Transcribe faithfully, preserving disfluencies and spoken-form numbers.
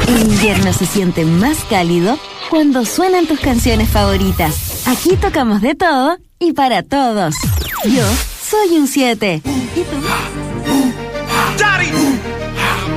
El invierno se siente más cálido cuando suenan tus canciones favoritas. Aquí tocamos de todo y para todos. Yo soy un siete. ¿Y tú? Daddy.